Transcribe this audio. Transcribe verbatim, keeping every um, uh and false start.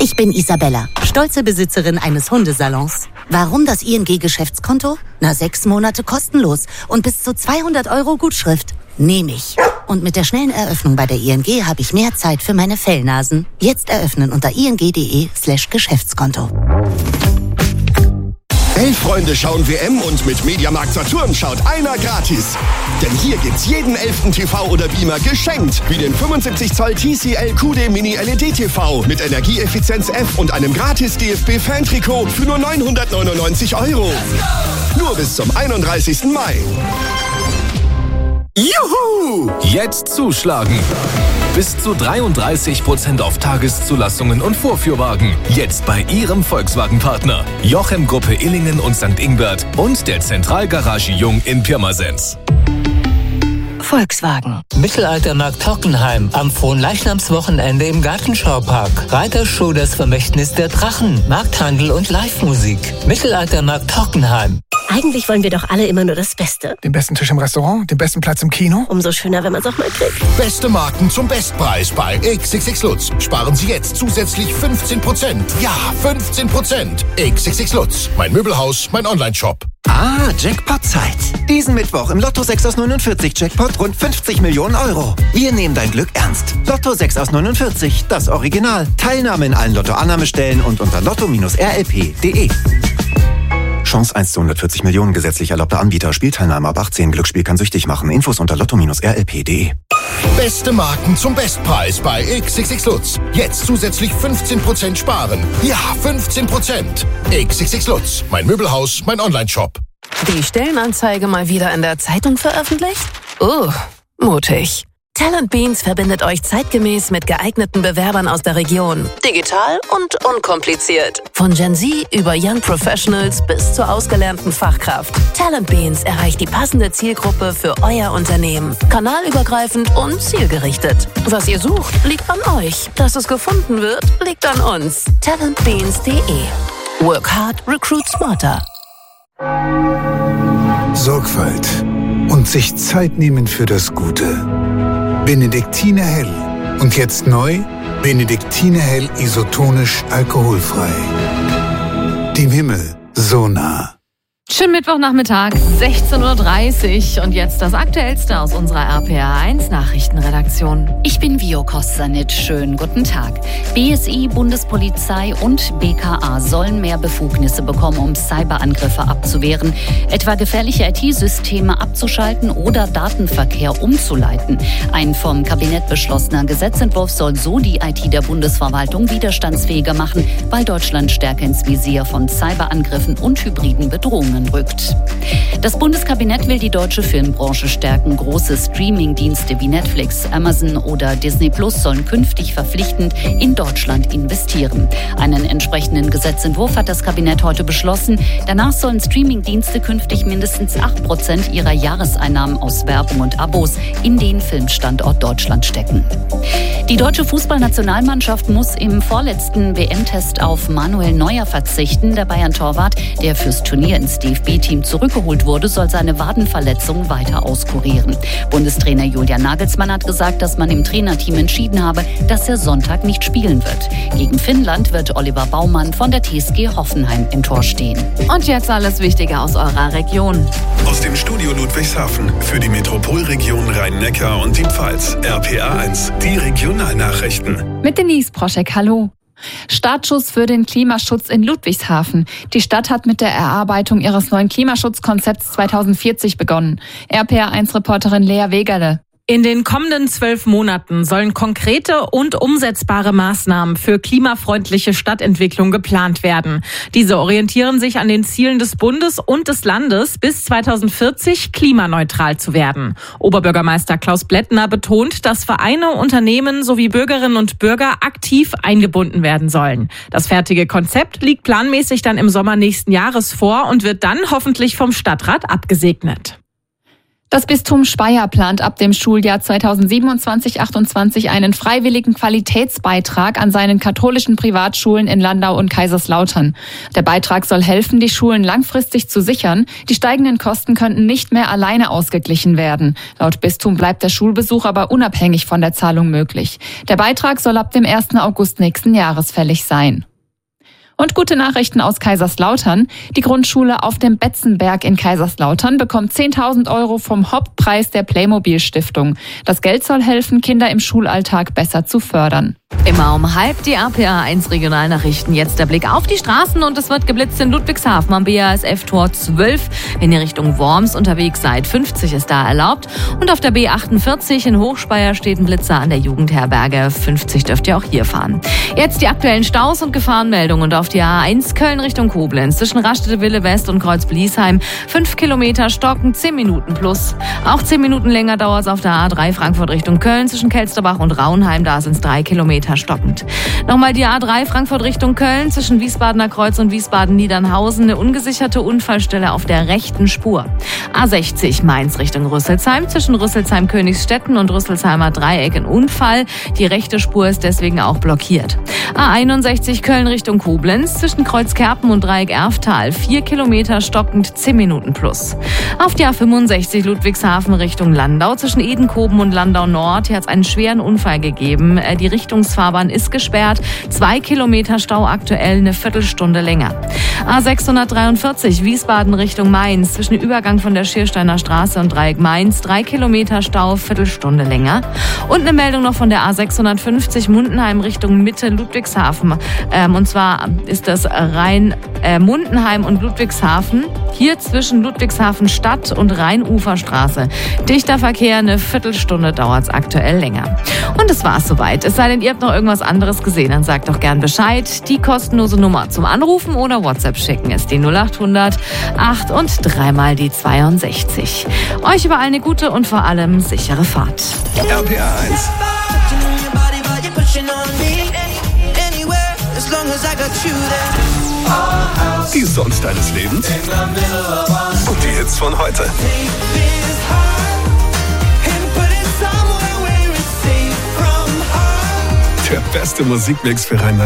Ich bin Isabella, stolze Besitzerin eines Hundesalons. Warum das I N G-Geschäftskonto? Na, sechs Monate kostenlos und bis zu zweihundert Euro Gutschrift. Nehme ich. Und mit der schnellen Eröffnung bei der I N G habe ich mehr Zeit für meine Fellnasen. Jetzt eröffnen unter ing.de slash Geschäftskonto. Elf Freunde schauen W M und mit Mediamarkt Saturn schaut einer gratis. Denn hier gibt's jeden elften T V oder Beamer geschenkt. Wie den fünfundsiebzig Zoll T C L Q D Mini L E D T V mit Energieeffizienz F und einem gratis D F B-Fan-Trikot für nur neunhundertneunundneunzig Euro. Nur bis zum einunddreißigsten Mai. Juhu! Jetzt zuschlagen. Bis zu dreiunddreißig Prozent auf Tageszulassungen und Vorführwagen. Jetzt bei Ihrem Volkswagen-Partner. Jochem Gruppe Illingen und Sankt Ingbert und der Zentralgarage Jung in Pirmasens. Volkswagen. Mittelaltermarkt Hockenheim am Fronleichnamswochenende im Gartenschaupark. Reitershow Das Vermächtnis der Drachen. Markthandel und Live-Musik. Mittelaltermarkt Hockenheim. Eigentlich wollen wir doch alle immer nur das Beste. Den besten Tisch im Restaurant, den besten Platz im Kino. Umso schöner, wenn man es auch mal kriegt. Beste Marken zum Bestpreis bei X X X Lutz. Sparen Sie jetzt zusätzlich fünfzehn Prozent. Ja, fünfzehn Prozent. X X X Lutz. Mein Möbelhaus, mein Online-Shop. Ah, Jackpot-Zeit. Diesen Mittwoch im Lotto sechs aus neunundvierzig Jackpot rund fünfzig Millionen Euro. Wir nehmen dein Glück ernst. Lotto sechs aus neunundvierzig, das Original. Teilnahme in allen Lotto-Annahmestellen und unter lotto R L P punkt de. Chance eins zu hundertvierzig Millionen, gesetzlich erlaubter Anbieter. Spielteilnahme ab achtzehn. Glücksspiel kann süchtig machen. Infos unter lotto R L P punkt de. Beste Marken zum Bestpreis bei X X X Lutz. Jetzt zusätzlich fünfzehn Prozent sparen. Ja, fünfzehn Prozent. X X X Lutz. Mein Möbelhaus, mein Online-Shop. Die Stellenanzeige mal wieder in der Zeitung veröffentlicht? Uh, mutig. Talent Beans verbindet euch zeitgemäß mit geeigneten Bewerbern aus der Region. Digital und unkompliziert. Von Gen Z über Young Professionals bis zur ausgelernten Fachkraft. Talent Beans erreicht die passende Zielgruppe für euer Unternehmen. Kanalübergreifend und zielgerichtet. Was ihr sucht, liegt an euch. Dass es gefunden wird, liegt an uns. talent beans punkt de. Work hard, recruit smarter. Sorgfalt und sich Zeit nehmen für das Gute. Benediktiner Hell. Und jetzt neu, Benediktiner Hell isotonisch alkoholfrei. Dem Himmel so nah. Schönen Mittwochnachmittag, sechzehn Uhr dreißig und jetzt das Aktuellste aus unserer R P R eins Nachrichtenredaktion. Ich bin Vio Kostanic, schönen guten Tag. B S I, Bundespolizei und B K A sollen mehr Befugnisse bekommen, um Cyberangriffe abzuwehren, etwa gefährliche I T-Systeme abzuschalten oder Datenverkehr umzuleiten. Ein vom Kabinett beschlossener Gesetzentwurf soll so die I T der Bundesverwaltung widerstandsfähiger machen, weil Deutschland stärker ins Visier von Cyberangriffen und hybriden Bedrohungen rückt. Das Bundeskabinett will die deutsche Filmbranche stärken. Große Streaming-Dienste wie Netflix, Amazon oder Disney Plus sollen künftig verpflichtend in Deutschland investieren. Einen entsprechenden Gesetzentwurf hat das Kabinett heute beschlossen. Danach sollen Streaming-Dienste künftig mindestens acht Prozent ihrer Jahreseinnahmen aus Werbung und Abos in den Filmstandort Deutschland stecken. Die deutsche Fußballnationalmannschaft muss im vorletzten W M-Test auf Manuel Neuer verzichten. Der Bayern-Torwart, der fürs Turnier ins D F B-Team zurückgeholt wurde, soll seine Wadenverletzung weiter auskurieren. Bundestrainer Julian Nagelsmann hat gesagt, dass man im Trainerteam entschieden habe, dass er Sonntag nicht spielen wird. Gegen Finnland wird Oliver Baumann von der T S G Hoffenheim im Tor stehen. Und jetzt alles Wichtige aus eurer Region. Aus dem Studio Ludwigshafen für die Metropolregion Rhein-Neckar und die Pfalz. R P R eins, die Regionalnachrichten. Mit Denise Proschek, hallo. Startschuss für den Klimaschutz in Ludwigshafen. Die Stadt hat mit der Erarbeitung ihres neuen Klimaschutzkonzepts zweitausendvierzig begonnen. R P R eins Reporterin Lea Wegerle. In den kommenden zwölf Monaten sollen konkrete und umsetzbare Maßnahmen für klimafreundliche Stadtentwicklung geplant werden. Diese orientieren sich an den Zielen des Bundes und des Landes, bis zweitausendvierzig klimaneutral zu werden. Oberbürgermeister Klaus Blättner betont, dass Vereine, Unternehmen sowie Bürgerinnen und Bürger aktiv eingebunden werden sollen. Das fertige Konzept liegt planmäßig dann im Sommer nächsten Jahres vor und wird dann hoffentlich vom Stadtrat abgesegnet. Das Bistum Speyer plant ab dem Schuljahr zweitausendsiebenundzwanzig achtundzwanzig einen freiwilligen Qualitätsbeitrag an seinen katholischen Privatschulen in Landau und Kaiserslautern. Der Beitrag soll helfen, die Schulen langfristig zu sichern. Die steigenden Kosten könnten nicht mehr alleine ausgeglichen werden. Laut Bistum bleibt der Schulbesuch aber unabhängig von der Zahlung möglich. Der Beitrag soll ab dem ersten August nächsten Jahres fällig sein. Und gute Nachrichten aus Kaiserslautern. Die Grundschule auf dem Betzenberg in Kaiserslautern bekommt zehntausend Euro vom Hauptpreis der Playmobil-Stiftung. Das Geld soll helfen, Kinder im Schulalltag besser zu fördern. Immer um halb die R P A eins Regionalnachrichten. Jetzt der Blick auf die Straßen und es wird geblitzt in Ludwigshafen am B A S F-Tor zwölf. Wenn ihr Richtung Worms unterwegs seid, fünfzig ist da erlaubt. Und auf der B achtundvierzig in Hochspeyer steht ein Blitzer an der Jugendherberge. fünfzig dürft ihr auch hier fahren. Jetzt die aktuellen Staus und Gefahrenmeldungen und auf die A eins Köln Richtung Koblenz zwischen Rastede-Wille West und Kreuz-Bliesheim. fünf Kilometer stocken, zehn Minuten plus. Auch zehn Minuten länger dauert es auf der A drei Frankfurt Richtung Köln zwischen Kelsterbach und Raunheim. Da sind es drei Kilometer stockend. Nochmal die A drei Frankfurt Richtung Köln zwischen Wiesbadener Kreuz und Wiesbaden-Niedernhausen. Eine ungesicherte Unfallstelle auf der rechten Spur. A sechzig Mainz Richtung Rüsselsheim zwischen Rüsselsheim-Königsstetten und Rüsselsheimer Dreieck ein Unfall. Die rechte Spur ist deswegen auch blockiert. A einundsechzig Köln Richtung Koblenz zwischen Kreuzkerpen und Dreieck Erftal. Vier Kilometer stockend, zehn Minuten plus. Auf die A fünfundsechzig Ludwigshafen Richtung Landau zwischen Edenkoben und Landau Nord. Hier hat es einen schweren Unfall gegeben. Die Richtungsfahrbahn ist gesperrt. Zwei Kilometer Stau aktuell, eine Viertelstunde länger. A sechshundertdreiundvierzig Wiesbaden Richtung Mainz zwischen Übergang von der Schiersteiner Straße und Dreieck Mainz. Drei Kilometer Stau, Viertelstunde länger. Und eine Meldung noch von der A sechshundertfünfzig Mundenheim Richtung Mitte Ludwigshafen. Ähm, und zwar ist das Rhein äh, Mundenheim und Ludwigshafen. Hier zwischen Ludwigshafen Stadt und Rheinuferstraße. Dichter Verkehr, eine Viertelstunde dauert es aktuell länger. Und das war's soweit. Es sei denn, ihr habt noch irgendwas anderes gesehen, dann sagt doch gern Bescheid. Die kostenlose Nummer zum Anrufen oder WhatsApp schicken ist die null achthundert acht und dreimal die zweiundsechzig. Euch überall eine gute und vor allem sichere Fahrt. R P A eins. Die Songs deines Lebens und die Hits von heute. Der beste Musikmix für Rhein